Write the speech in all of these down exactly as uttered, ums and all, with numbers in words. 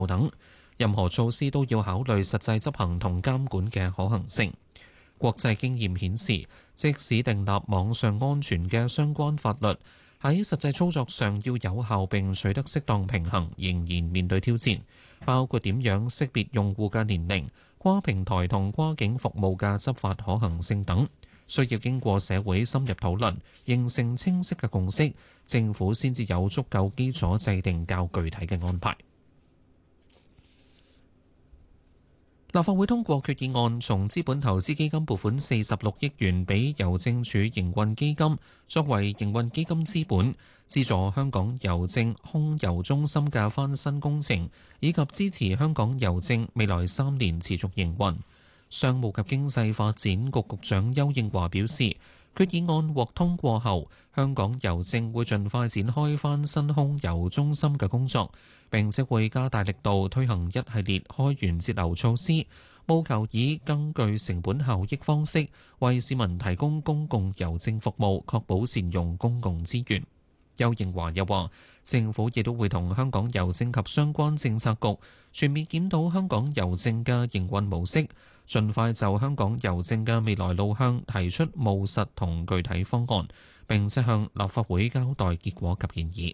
等。任何措施都要考慮實際執行同監管嘅可行性。國際經驗顯示，即使訂立網上安全嘅相關法律，喺實際操作上要有效並取得適當平衡，仍然面對挑戰，包括點樣識別用戶嘅年齡、跨平台同跨境服務嘅執法可行性等，需要經過社會深入討論，形成清晰嘅共識，政府先至有足夠基礎制定較具體嘅安排。立法會通過決議案，從資本投資基金撥款四十六億元俾郵政署營運基金，作為營運基金資本，資助香港郵政空郵中心嘅翻新工程，以及支持香港郵政未來三年持續營運。商務及經濟發展局局長邱應華表示，決議案獲通過後，香港郵政會盡快展開翻新空郵中心嘅工作，並且會加大力度推行一系列開源節流措施，務求以更具成本效益方式為市民提供公共郵政服務，確保善用公共資源。邱應華又話，政府亦都會同香港郵政及相關政策局全面檢討香港郵政嘅營運模式，盡快就香港郵政嘅未來路向提出務實同具體方案，並且向立法會交代結果及建議。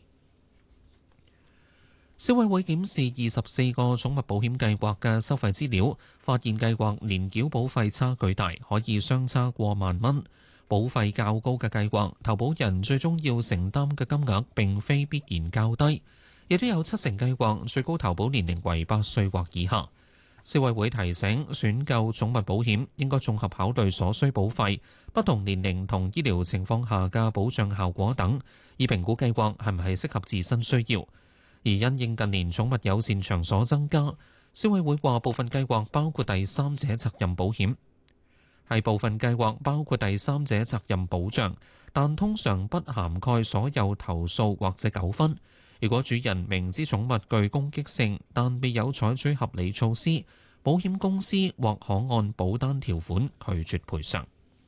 消委會檢視二十四個寵物保險計劃嘅收費資料，發現計劃年繳保費差距大，可以相差過萬蚊。保費較高嘅計劃，投保人最終要承擔嘅金額並非必然較低，亦都有七成計劃最高投保年齡為八歲或以下。消委會提醒，選購寵物保險應該綜合考慮所需保費、不同年齡同醫療情況下嘅保障效果等，以評估計劃係唔係適合自身需要。而因應近年寵物友善場所增加，消委會話部分計劃包括第三者責任保險，係部分計劃包括第三者責任保障，但通常不涵蓋所有投訴或者糾紛。如果主人明知寵物具攻擊性，但未有採取合理措施，保險公司或可按保單條款拒絕賠償。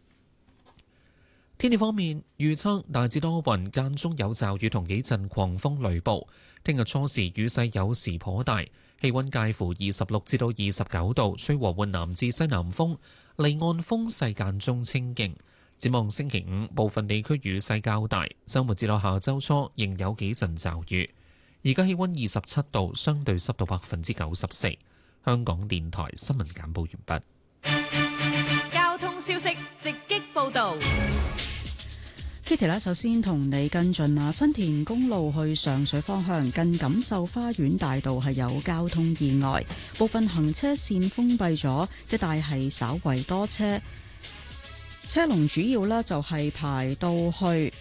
天氣方面，預測大致多雲，間中有驟雨同幾陣狂風雷暴。聽日初時雨勢有時頗大，氣溫介乎二十六至到二十九度，吹和緩南至西南風，離岸風勢間中清勁。展望星期五，部分地區雨勢較大，週末至到下週初仍有幾陣驟雨。而家氣溫二十七度，相對濕度百分之九十四。香港電台新聞簡報完畢。交通消息直擊報導。 Kitty 咧，首先同你跟進啊，新田公路去上水方向近錦繡花園大道係有交通意外，部分行車線封閉咗，一帶係稍為多車，車龍主要呢就係排到去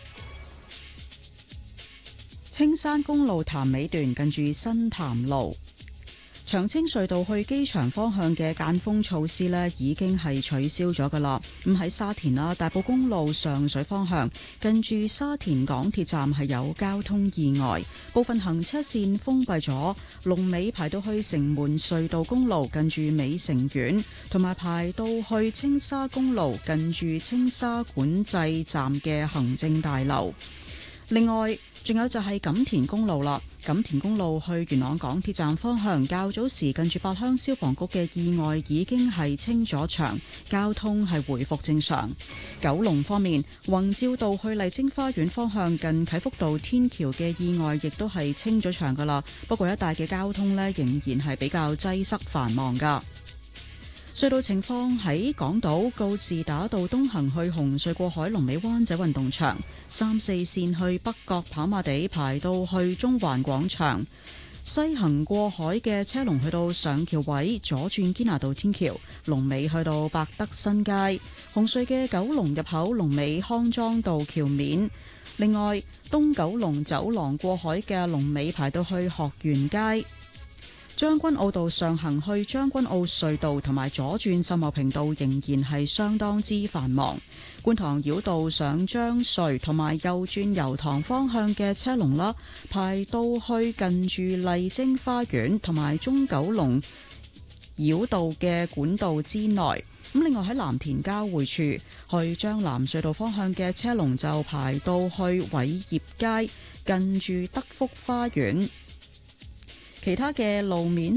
青山公路潭尾段近住新潭路。長青隧道去機場方向嘅間封措施呢已經係取消咗噶啦。咁喺沙田啦，大埔公路上水方向近住沙田港鐵站係有交通意外，部分行車線封閉咗，龍尾排到去城門隧道公路近住美城苑，同埋排到去青沙公路近住青沙管制站嘅行政大樓。另外仲有就係錦田公路啦，錦田公路去元朗港鐵站方向，較早時近住八鄉消防局嘅意外已經係清咗場，交通係回復正常。九龍方面，宏照道去麗晶花園方向近啟福道天橋嘅意外亦都係清咗場噶啦，不過一帶嘅交通呢仍然係比較擠塞繁忙噶。隧道情況喺港島告士打道東行去紅隧過海龍尾灣仔運動場，三四線去北角跑馬地排到去中環廣場，西行過海嘅車龍去到上橋位，左轉堅拿道天橋，龍尾去到百德新街，紅隧嘅九龍入口龍尾康莊道橋面。另外，東九龍走廊過海嘅龍尾排到去學園街。將軍澳道上行去將軍澳隧道同埋左轉秀茂坪道仍然係相當之繁忙。觀塘繞道上將隧同埋右轉油塘方向嘅車龍啦，排到去近住麗晶花園同埋中九龍繞道嘅管道之內。咁另外喺藍田交匯處去將藍隧道方向嘅車龍就排到去偉業街近住德福花園。 其他嘅路面